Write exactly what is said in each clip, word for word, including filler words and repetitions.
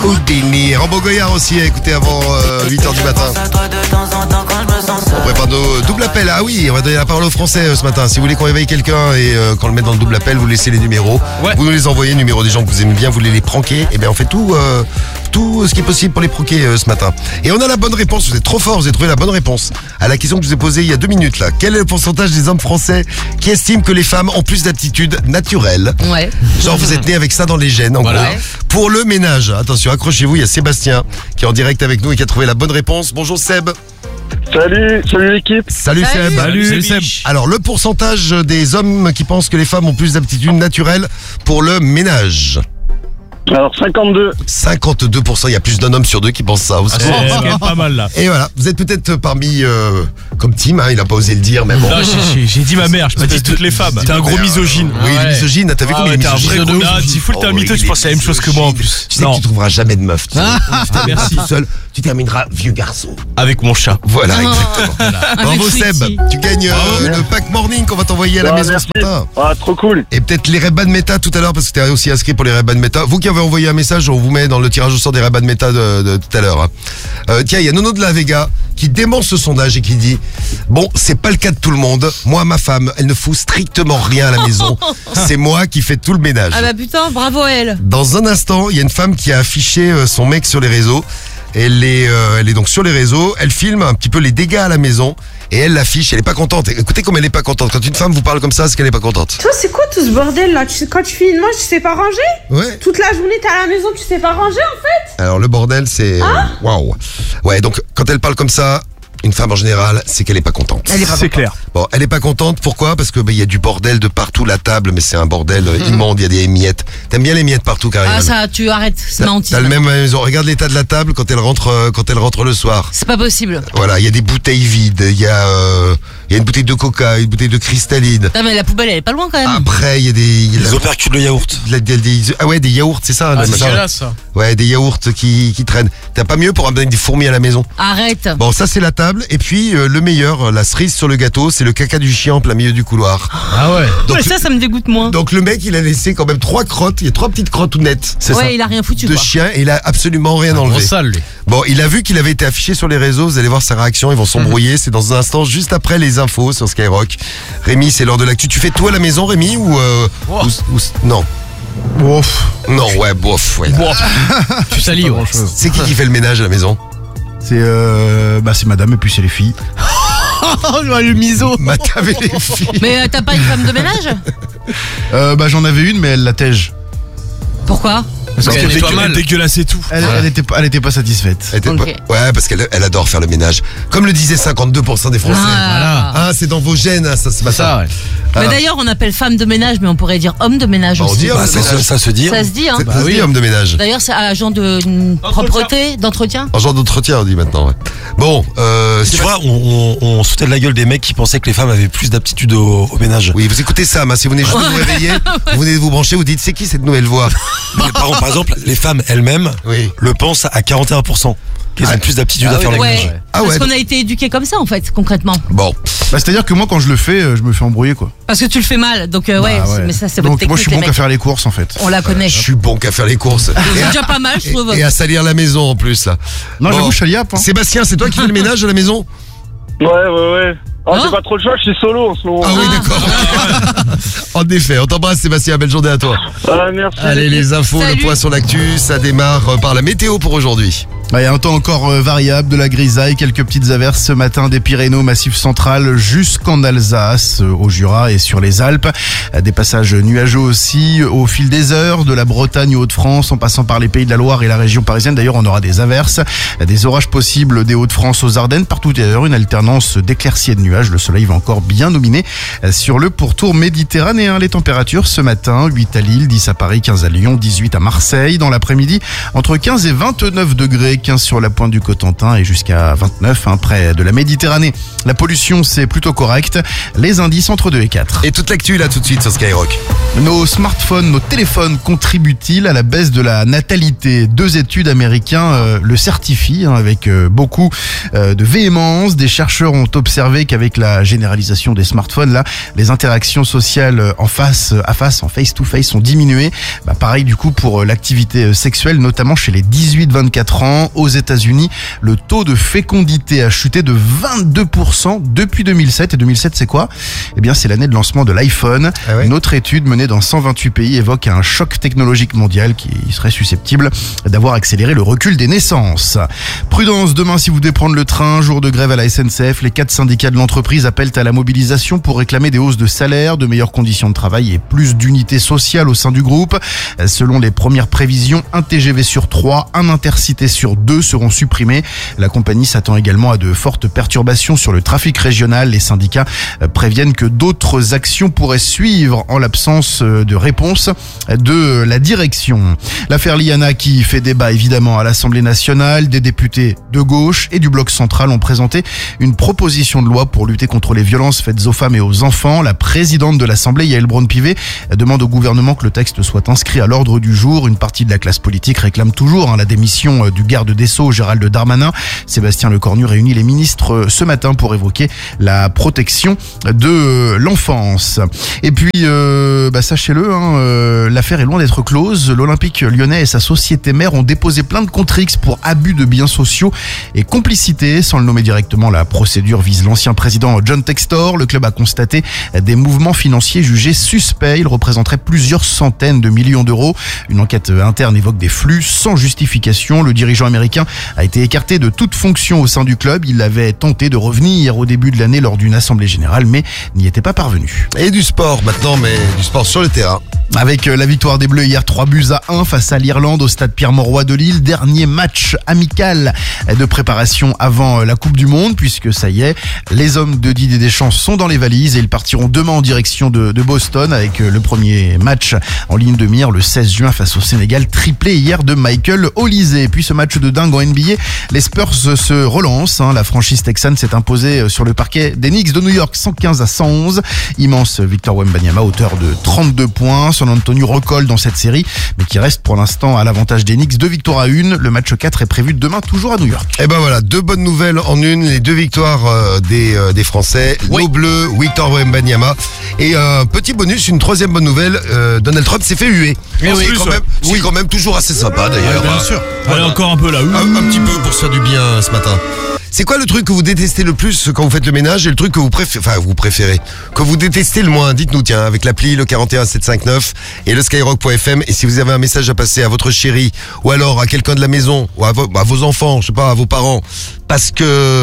Houdini. Rambo Goyard aussi à écouter avant euh, huit heures du matin. On prépare nos doubles appels. Ah oui, on va donner la parole aux Français euh, ce matin. Si vous voulez qu'on réveille quelqu'un et euh, qu'on le mette dans le double appel, vous laissez les numéros. Ouais. Vous nous les envoyez, numéros des gens que vous aimez bien, vous voulez les pranker. Et bien on fait tout, euh, tout ce qui est possible pour les pranker euh, ce matin. Et on a la bonne réponse. Vous êtes trop fort, vous avez trouvé la bonne réponse à la question que je vous ai posée il y a deux minutes là. Quel est le pourcentage des hommes français qui estiment que les femmes ont plus d'aptitudes naturelles? Ouais. Genre vous êtes né avec ça dans les gènes en Voilà. gros. Pour le ménage, attention, accrochez-vous, il y a Sébastien qui est en direct avec nous et qui a trouvé la bonne réponse. Bonjour Seb. Salut, salut l'équipe. Salut, Salut. Seb. Salut Seb. Alors le pourcentage des hommes qui pensent que les femmes ont plus d'aptitudes naturelles pour le ménage. Alors cinquante-deux. cinquante-deux pour cent, il y a plus d'un homme sur deux qui pense ça. Vous C'est savez. quand même pas mal là. Et voilà, vous êtes peut-être parmi, euh, comme Tim, hein, il a pas osé le dire, mais bon. Non, j'ai- j'ai j'ai dit ma mère, je pas dit toutes les femmes. Dis T'es un ma gros mère, misogyne. Oui, Ah le ouais. misogyne, t'as vu Ah comme il est ouais, t'es un vrai misogyne. gros. Ah, Tifoul, t'es un Oh, mytho, il tu est penses la même chose que moi en misogyne. plus. Tu sais Non. que tu trouveras jamais de meuf. Tu sais. Putain, merci. Tout seul, tu termineras vieux garçon. Avec mon chat. Voilà, exactement. Bravo Avec Seb, Sweetie. tu gagnes euh, le pack morning qu'on va t'envoyer à la Ah, maison merci. ce matin. Ah, trop cool. Et peut-être les Ray-Ban Meta tout à l'heure parce que t'es aussi inscrit pour les Ray-Ban Meta. Vous qui avez envoyé un message, on vous met dans le tirage au sort des Ray-Ban Meta de, de tout à l'heure. Euh, tiens, il y a Nono de la Vega qui dément ce sondage et qui dit bon, c'est pas le cas de tout le monde. Moi, ma femme, elle ne fout strictement rien à la maison. C'est moi qui fais tout le ménage. Ah bah putain, bravo à elle. Dans un instant, il y a une femme qui a affiché euh, son mec sur les réseaux. Elle est, euh, elle est donc sur les réseaux. Elle filme un petit peu les dégâts à la maison et elle l'affiche. Elle est pas contente. Écoutez comme elle est pas contente. Quand une femme vous parle comme ça, c'est qu'elle est pas contente. Toi, c'est quoi tout ce bordel là? Tu- Quand tu finis une manche, tu sais pas ranger? Ouais. Toute la journée, t'es à la maison, tu sais pas ranger en fait? Alors le bordel, c'est waouh. Ouais, donc quand elle parle comme ça, une femme en général, c'est qu'elle est pas contente. Elle est pas C'est clair. Bon, elle est pas contente. Pourquoi? Parce que bah, il y a du bordel de partout la table, mais c'est un bordel euh, immonde. Il y a des miettes. T'aimes bien les miettes partout, Karine? Ah ça, tu arrêtes, c'est T'as- menti. T'as le même à la maison. Regarde l'état de la table quand elle rentre, euh, quand elle rentre le soir. C'est pas possible. Voilà, il y a des bouteilles vides. Il y a, euh, il y a une bouteille de Coca, une bouteille de cristalline. Non mais la poubelle elle est pas loin quand même. Après, il y a des, il y a Les la- opercules de yaourt. la- des- des- ah ouais, des yaourts, c'est ça. Ah, le- c'est ça. dégueulasse ça. Ouais, des yaourts qui, qui traînent. T'as pas mieux pour amener des fourmis à la maison? Arrête. Bon, ça c'est la table. Et puis euh, le meilleur, la cerise sur le gâteau, c'est le caca du chien en plein milieu du couloir. Ah ouais. Donc, Ouais, ça, ça me dégoûte moins. donc le mec, il a laissé quand même trois crottes. Il y a trois petites crottes tout nettes. C'est Ouais, ça. il a rien foutu De quoi. chien et il a absolument rien enlevé. Gros sale lui. Bon, il a vu qu'il avait été affiché sur les réseaux. Vous allez voir sa réaction. Ils vont s'embrouiller. C'est dans un instant, juste après les infos sur Skyrock. Rémi, c'est l'heure de l'actu. Tu fais tout à la maison, Rémi, ou, euh, Oh. ou- ou- non? Ouf, Non, ouais, bof. Ouais. Bon, tu salis. pas ouais. grand chose. C'est qui qui fait le ménage à la maison? C'est euh, bah c'est madame et puis c'est les filles. Oh, le miso. Madame et les filles. Mais euh, t'as pas une femme de ménage? Euh, bah j'en avais une mais elle la tège. Pourquoi? Parce qu'elle qu'elle nettoie est mal. dégueulasse et tout. Elle, elle était pas, elle était pas satisfaite. Elle était Ok. pas- Ouais, parce qu'elle elle adore faire le ménage. Comme le disaient cinquante-deux pour cent des Français. Ah. Ah, c'est dans vos gènes, hein, ça, c'est pas ça. ouais. Mais Ah. d'ailleurs on appelle femme de ménage mais on pourrait dire homme de ménage Bah, on aussi. dit homme Bah, de ça, se- ménage. ça se dit. Ça se dit hein. C'est Bah ça se oui. dit, homme de ménage. D'ailleurs c'est agent de mm, propreté, d'entretien. En genre d'entretien, on dit maintenant. Ouais. Bon, euh, Tu vois, on, on, on se foutait de la gueule des mecs qui pensaient que les femmes avaient plus d'aptitude au, au ménage. oui, vous écoutez Sam, hein, si vous venez juste de vous réveiller, vous venez de vous brancher, vous dites c'est qui cette nouvelle voix? Mais par, par exemple, les femmes elles-mêmes Oui. le pensent à quarante et un pour cent. Qu'elles Ah, ont plus d'aptitude ah à oui, faire le Ouais. ménage. Ah ouais. Parce qu'on a été éduqués comme ça en fait, concrètement. Bon, Bah c'est-à-dire que moi quand je le fais, euh, je me fais embrouiller quoi. Parce que tu le fais mal, donc euh, ouais, Bah, c'est- mais ça c'est votre Donc technique moi je suis les bon qu'à mecs. faire les courses en fait. On la connaît. je suis bon qu'à faire les courses. C'est Et à, déjà pas mal je trouve. et à salir la maison en plus, là. Non Bon. j'avoue je suis liap hein. Sébastien, c'est toi qui fais le ménage à la maison? Ouais, ouais, ouais. Oh, Hein j'ai pas trop le choix, je suis solo en ce moment. Ah oui, Ah. d'accord. En effet, on t'embrasse Sébastien, belle journée à toi. Ah, merci. Allez, les infos, Salut. le point sur l'actu, ça démarre euh, par la météo pour aujourd'hui. Bah, il y a un temps encore euh, variable, de la grisaille, quelques petites averses ce matin des Pyrénées, Massif central jusqu'en Alsace, euh, au Jura et sur les Alpes. Euh, Des passages nuageux aussi au fil des heures, de la Bretagne aux Hauts-de-France en passant par les Pays de la Loire et la région parisienne. D'ailleurs, on aura des averses, euh, des orages possibles des Hauts-de-France aux Ardennes, partout d'ailleurs une alternance d'éclaircies et de nuages. Le soleil va encore bien dominer euh, sur le pourtour méditerranéen. Les températures ce matin, huit à Lille, dix à Paris, quinze à Lyon, dix-huit à Marseille. Dans l'après-midi, entre quinze et vingt-neuf degrés. quinze sur la pointe du Cotentin et jusqu'à vingt-neuf hein, près de la Méditerranée. La pollution, c'est plutôt correct. Les indices entre deux et quatre. Et toute l'actu là tout de suite sur Skyrock. Nos smartphones, nos téléphones contribuent-ils à la baisse de la natalité? Deux études américaines euh, le certifient hein, avec euh, beaucoup euh, de véhémence. Des chercheurs ont observé qu'avec la généralisation des smartphones, là, les interactions sociales en face à face, en face-to-face, ont diminué. Bah, pareil du coup pour l'activité sexuelle, notamment chez les dix-huit vingt-quatre ans. Aux États-Unis, le taux de fécondité a chuté de vingt-deux pour cent depuis deux mille sept. Et deux mille sept, c'est quoi? Eh bien, c'est l'année de lancement de l'iPhone. Ah ouais. Une autre étude menée dans cent vingt-huit pays évoque un choc technologique mondial qui serait susceptible d'avoir accéléré le recul des naissances. Prudence, demain si vous devez prendre le train, jour de grève à la S N C F, les quatre syndicats de l'entreprise appellent à la mobilisation pour réclamer des hausses de salaire, de meilleures conditions de travail et plus d'unité sociale au sein du groupe. Selon les premières prévisions, un T G V sur trois, un Intercité sur deux seront supprimés. La compagnie s'attend également à de fortes perturbations sur le trafic régional. Les syndicats préviennent que d'autres actions pourraient suivre en l'absence de réponse de la direction. L'affaire Liana qui fait débat évidemment à l'Assemblée nationale. Des députés de gauche et du bloc central ont présenté une proposition de loi pour lutter contre les violences faites aux femmes et aux enfants. La présidente de l'Assemblée, Yael Braun-Pivet, demande au gouvernement que le texte soit inscrit à l'ordre du jour. Une partie de la classe politique réclame toujours hein, la démission du garde des Sceaux, Gérald Darmanin. Sébastien Lecornu réunit les ministres ce matin pour évoquer la protection de l'enfance. Et puis, euh, bah, sachez-le, hein, euh, l'affaire est loin d'être close. L'Olympique lyonnais et sa société mère ont déposé plainte contre X pour abus de biens sociaux et complicité. Sans le nommer directement, la procédure vise l'ancien président John Textor. Le club a constaté des mouvements financiers jugés suspects. Ils représenteraient plusieurs centaines de millions d'euros. Une enquête interne évoque des flux sans justification. Le dirigeant américain a été écarté de toute fonction au sein du club. Il avait tenté de revenir au début de l'année lors d'une assemblée générale, mais n'y était pas parvenu. Et du sport maintenant, mais du sport sur le terrain. Avec la victoire des Bleus hier trois buts à un face à l'Irlande au stade Pierre-Mauroy de Lille. Dernier match amical de préparation avant la Coupe du Monde, puisque ça y est, les hommes de Didier Deschamps sont dans les valises et ils partiront demain en direction de, de Boston avec le premier match en ligne de mire le seize juin face au Sénégal. Triplé hier de Michael Olise. Puis ce match de dingue en N B A, les Spurs se relancent. Hein. La franchise texane s'est imposée sur le parquet des Knicks de New York cent quinze à cent onze. Immense Victor Wembanyama, auteur de trente-deux points. San Antonio recolle dans cette série, mais qui reste pour l'instant à l'avantage des Knicks. Deux victoires à une. Le match quatre est prévu demain, toujours à New York. Et ben voilà, deux bonnes nouvelles en une. Les deux victoires euh, des, euh, des Français. Oui. Nos Bleus, Victor Wembanyama. Et un euh, petit bonus, une troisième bonne nouvelle. Euh, Donald Trump s'est fait huer. Mais oui, c'est quand, même, oui. quand même toujours assez sympa d'ailleurs. Ouais, bien sûr. Voilà. Allez, encore un peu là. Un, un petit peu pour se faire du bien ce matin. C'est quoi le truc que vous détestez le plus quand vous faites le ménage et le truc que vous préférez, enfin vous préférez, que vous détestez le moins? Dites-nous tiens, avec l'appli le quarante et un sept cent cinquante-neuf et le skyrock point f m. Et si vous avez un message à passer à votre chérie ou alors à quelqu'un de la maison ou à, vo- à vos enfants, je sais pas, à vos parents, parce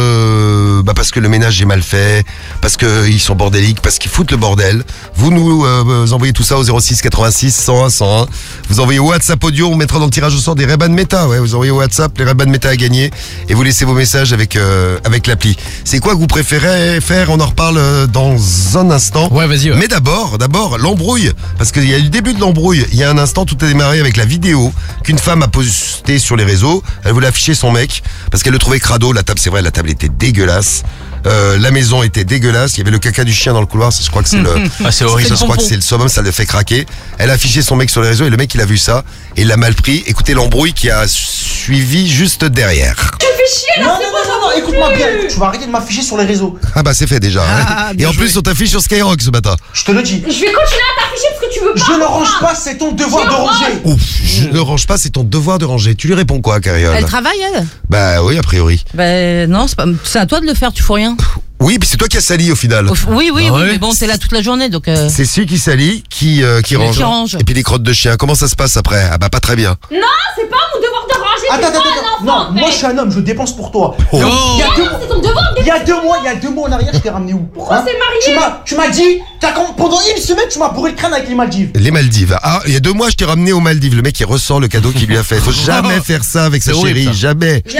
que bah parce que le ménage est mal fait, parce que ils sont bordéliques, parce qu'ils foutent le bordel, vous nous euh, vous envoyez tout ça au zéro six quatre-vingt-six cent un cent un. Vous envoyez WhatsApp audio, on mettra dans le tirage au sort des Ray-Ban Meta. Ouais, vous envoyez WhatsApp les Ray-Ban Meta à gagner et vous laissez vos messages avec euh, avec l'appli. C'est quoi que vous préférez faire? On en reparle dans un instant. Ouais, vas-y. Ouais. Mais d'abord, d'abord l'embrouille, parce qu'il y a eu le début de l'embrouille. Il y a un instant, tout a démarré avec la vidéo qu'une femme a postée sur les réseaux. Elle voulait afficher son mec parce qu'elle le trouvait crado. La table, c'est vrai, la table était dégueulasse. Euh, la maison était dégueulasse. Il y avait le caca du chien dans le couloir. Ça, je crois que c'est le. Ah, c'est horrible. Ça, je crois que c'est le summum. Ça le fait craquer. Elle a affiché son mec sur les réseaux et le mec, il a vu ça et il l'a mal pris. Écoutez l'embrouille qui a suivi juste derrière. Tu me fais chier là, Non, c'est non, bon, non, non, non, écoute-moi bien, tu vas arrêter de m'afficher sur les réseaux. Ah bah c'est fait déjà. Ah, hein. Et bien en joué. plus, on t'affiche sur Skyrock ce matin. Je te le dis. Je vais continuer à t'afficher parce que tu veux pas. Je ne range pas, c'est ton devoir Je de range. ranger. Ouf, je ne range pas, c'est ton devoir de ranger. Tu lui réponds quoi, Carriole? Elle travaille, elle? Bah oui, a priori. Ben non, c'est pas- c'est à toi de le faire, tu fous rien. Oui, puis c'est toi qui as sali au final. Au f- Oui, oui, Ah oui, ouais. mais bon, t'es là toute la journée, donc... euh, C'est celui qui salit, qui, euh, qui, range. qui range. Et puis les crottes de chien, comment ça se passe après? Ah bah pas très bien. Non, c'est pas mon devoir de ranger. Attends, c'est attends, toi, attends. un Non, enfant, moi mec. je suis un homme, je dépense pour toi. Oh. Donc, il y a deux Non, mois. c'est ton devoir de. Il y a deux mois, il y a deux mois en arrière, je t'ai ramené où? Pourquoi c'est marié? Tu m'as, tu m'as dit, t'as, com- pendant une semaine, tu m'as bourré le crâne avec les Maldives. Les Maldives. Ah, il y a deux mois, je t'ai ramené aux Maldives. Le mec, il ressort le cadeau qu'il lui a fait. Faut jamais faire ça avec sa C'est horrible, chérie. ça. Jamais. Et alors,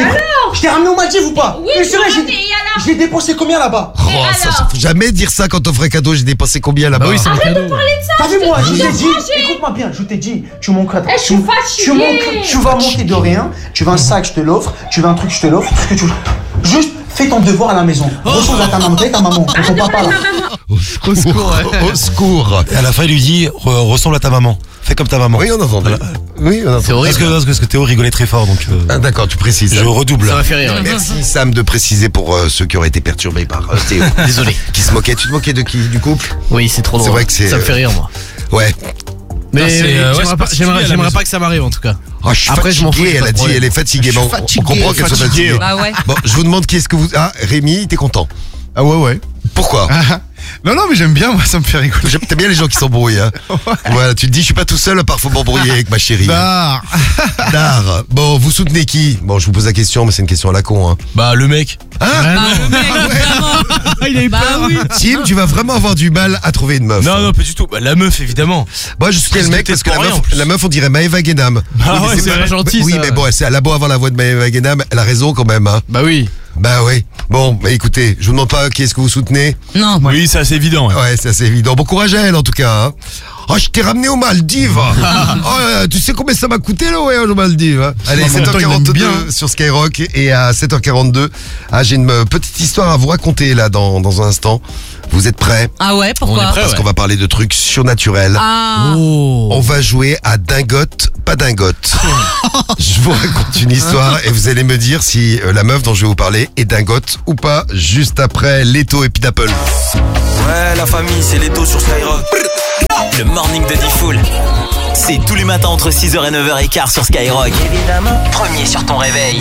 Je t'ai ramené aux Maldives ou pas? Oui, Mais tu c'est vrai, m'as j'ai ramené, et alors? j'ai dépensé combien là-bas? Oh, ça, alors faut jamais dire ça quand on ferait cadeau. J'ai dépensé combien là-bas? Bah oui, c'est un cadeau. T'as vu moi, je dis t'ai de dit, manger. écoute-moi bien, je t'ai dit, tu manques Eh, je suis tu, fatiguée. tu manques, tu vas manquer de rien, tu veux un sac, je te l'offre, tu veux un truc, je te l'offre, tout ce que tu veux. Juste fais ton devoir à la maison. Ressemble à ta maman, t'es ta maman, à ton papa là. Au secours, au secours. Et à la fin, il lui dit re- ressemble à ta maman. Fais comme ta maman. Oui, on entend. Oui, on entend. C'est horrible. Parce que, parce que Théo rigolait très fort, donc euh, Ah, d'accord, tu précises. je redouble. Ça m'a fait rire. ouais. Merci Sam de préciser pour euh, ceux qui auraient été perturbés par euh, Théo. Désolé. Qui se moquait. Tu te moquais de qui? Du couple? Oui, c'est trop C'est drôle. vrai que c'est, Ça me fait rire, moi. Ouais. Mais c'est, euh, ouais, j'aimerais c'est pas, particulier j'aimerais- à la j'aimerais maison. pas que ça m'arrive, en tout cas. Oh, je suis Après, je m'en fous, fatigué, j'ai pas elle a de dit, problème. elle est fatiguée. Je Bon, suis on fatigué, comprend qu'elle soit fatigué. fatiguée. Bah ouais. Bon, je vous demande qui est-ce que vous... Ah, Rémi, t'es content? Ah ouais, ouais. Pourquoi? Non, non, mais j'aime bien, moi, ça me fait rigoler. J'aime t'aimes bien les gens qui s'embrouillent, hein. Voilà, tu te dis, je suis pas tout seul, parfois m'embrouiller avec ma chérie. Dar. Dar. Bon, vous soutenez qui? Bon, je vous pose la question, mais c'est une question à la con, hein. Bah, le mec. Hein? Bah, le mec, vraiment. Il a eu Bah oui. Tim, tu vas vraiment avoir du mal à trouver une meuf. Non, non, pas du tout. Bah, la meuf, évidemment. Moi, je soutiens le mec parce que la pour rien, en meuf, plus. la meuf, on dirait Maëva Guénam. Ah mais ouais, c'est pas- vrai, gentil, Oui, ça, mais ouais. bon, elle, elle a beau avoir la voix de Maëva Guénam, elle a raison quand même, hein. Bah oui. Bah oui. Bon, bah écoutez, je vous demande pas qui est-ce que vous soutenez. Non. Oui, c'est assez évident. ouais. Ouais, c'est assez évident. Bon courage à elle en tout cas. Hein. Oh, je t'ai ramené aux Maldives. Oh, euh, tu sais combien ça m'a coûté le voyage aux Maldives, hein. Allez, En même temps, il aime sept heures quarante-deux bien. sur Skyrock et à sept heures quarante-deux, ah, j'ai une euh, petite histoire à vous raconter là dans, dans un instant. Vous êtes prêts? Ah ouais, pourquoi? On est prêt. Parce ouais. qu'on va parler de trucs surnaturels. Ah. Oh. On va jouer à dingote, pas dingote. Je vous raconte une histoire et vous allez me dire si euh, la meuf dont je vais vous parler est dingote ou pas, juste après Leto et Pidapple. Ouais, la famille, c'est Leto sur Skyrock. Le morning de D-Fool. C'est tous les matins entre six heures et neuf heures quinze sur Skyrock. Évidemment, premier sur ton réveil.